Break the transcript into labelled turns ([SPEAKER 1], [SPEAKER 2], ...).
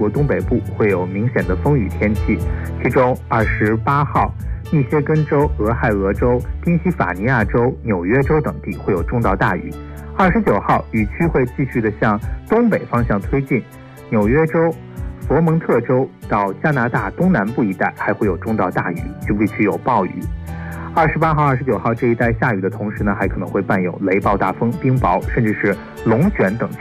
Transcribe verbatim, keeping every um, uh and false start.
[SPEAKER 1] 国东北部会有明显的风雨天气，其中二十八号密歇根州、俄亥俄州、宾夕法尼亚州、纽约州等地会有中到大雨。二十九号雨区会继续的向东北方向推进，纽约州、佛蒙特州到加拿大东南部一带还会有中到大雨，局部地区有暴雨。二十八号、二十九号这一带下雨的同时呢，还可能会伴有雷暴大风、冰雹，甚至是龙卷等